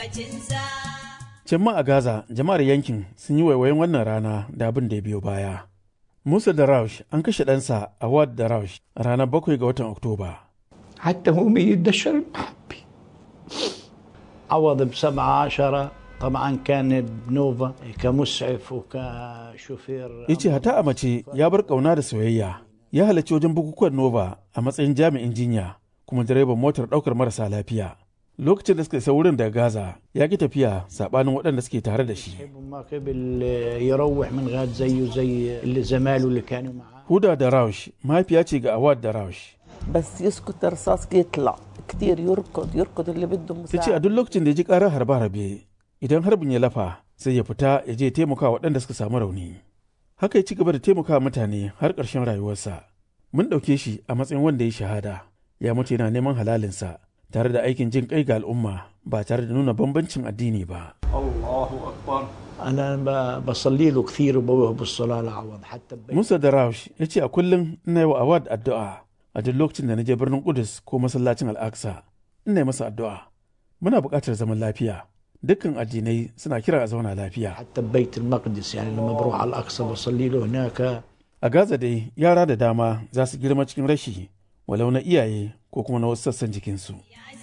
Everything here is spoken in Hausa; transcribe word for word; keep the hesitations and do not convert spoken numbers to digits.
lokacinsa. Can ma a Gaza, jama'ar yankin sun yi waiwayin wannan rana da abin da ya biyo baya. Musa Darwish an kashe ɗansa Awad Darwish a ranar bakwai ga watan Oktoba. حتى هو يدشر المحبي عوض بسبعة عشرة طبعا كان بنوفا كمسعف وكشوفير. Yace hata a mace ya bar ƙauna da soyayya, ya halarci wajen bukukuwan Nova a matsayin jami'in jinya kuma direban motar ɗaukar marasa lafiya. Lokacin da suka isa wurin daga Gaza ya ki tafiya saɓanin waɗanda suke tare da shi. Huda Darwish mahaifiya ce ga Awad Darwish. بس يسكت الرصاص يطلع كتير يركض يركض اللي بده مساعدة. tace a duk lokacin da ya ji ƙarar harbe-harbe idan harbin ya lafa sai ya fita ya je taimaka waɗanda suka samu rauni. Haka ya ci gaba da taimaka mutane har ƙarshen rayuwarsa. Mun ɗauke shi a matsayin wanda ya shahada, ya mutu yana neman halalinsa tare da aikin jin kai ga al'umma ba tare da nuna bambancin addini ba. Allahu akbar. أنا بصلي له كثير وبوهب الصلاة لعوض حتى. Musa Darwish ya ce a kullum ina yi wa Awad addu'a. A duk lokacin da na je birnin Kudus ko masallacin Al-Aqsa, ina masa addu'a. Muna buƙatar zaman lafiya. Dukkan addinai suna kira a zauna lafiya. حتى بيت المقدس يعني لما بروح على الأقصى بصلي له هناك. A Gaza dai yara da dama za su girma cikin rashi walau na iyaye ko kuma na wasu sassan jikinsu.